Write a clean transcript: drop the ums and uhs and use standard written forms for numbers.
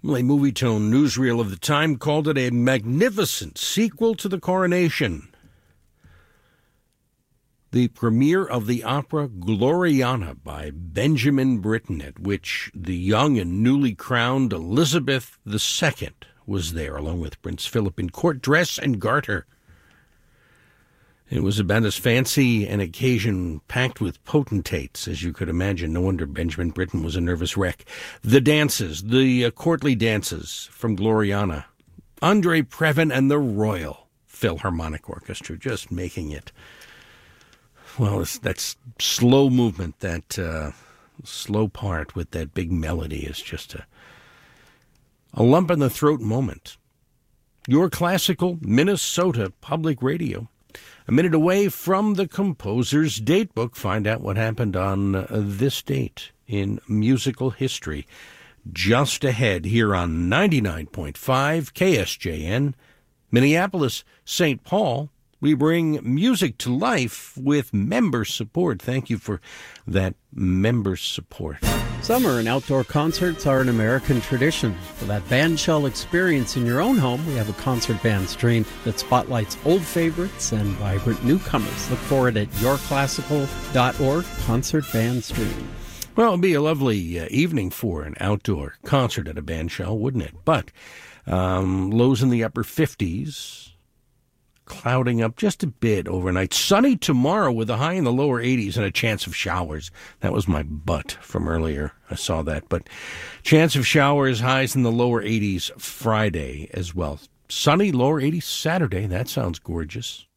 Well, a Movietone newsreel of the time called it a magnificent sequel to The Coronation. The premiere of the opera Gloriana by Benjamin Britten, at which the young and newly crowned Elizabeth II was there, along with Prince Philip in court dress and garter. It was about as fancy an occasion packed with potentates as you could imagine. No wonder Benjamin Britten was a nervous wreck. The dances, the courtly dances from Gloriana. Andre Previn and the Royal Philharmonic Orchestra just making it. Well, that slow movement, that slow part with that big melody is just a lump in the throat moment. Your classical Minnesota Public Radio. A minute away from the composer's datebook. Find out what happened on this date in musical history. Just ahead here on 99.5 KSJN, Minneapolis, St. Paul. We bring music to life with member support. Thank you for that member support. Summer and outdoor concerts are an American tradition. For that bandshell experience in your own home, we have a concert band stream that spotlights old favorites and vibrant newcomers. Look for it at yourclassical.org, concert band stream. Well, it'd be a lovely evening for an outdoor concert at a bandshell, wouldn't it? But lows in the upper 50s. Clouding up just a bit overnight. Sunny tomorrow with a high in the lower 80s and a chance of showers. That was my butt from earlier. I saw that. But chance of showers, highs in the lower 80s Friday as well. Sunny, lower 80s Saturday. That sounds gorgeous.